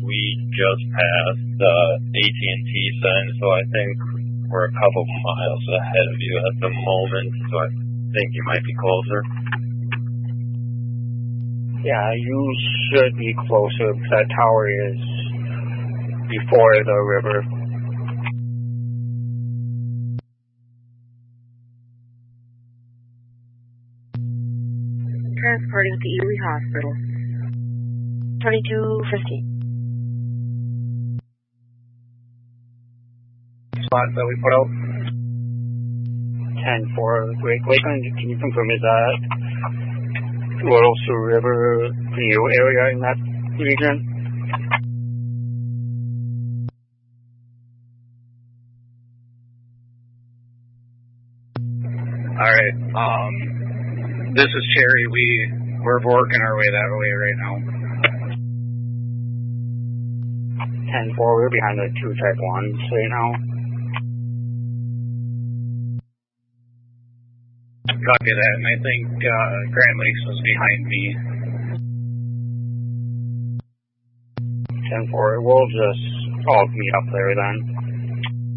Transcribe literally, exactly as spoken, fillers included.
we just passed uh, A T and T sign, so I think we're a couple miles ahead of you at the moment, so I think you might be closer. Yeah, you should be closer. That tower is before the river. Transporting to Erie Hospital. twenty-two fifty. Spot that we put out. ten four. Great Lakeland, can you confirm is that Little Sioux River new area in that region? Alright, um, this is Cherry. We, we're working our way that way right now. ten four, we're behind the two type ones right now. Copy that, and I think uh, Grand Lakes was behind me. ten four, we'll just all meet up there then.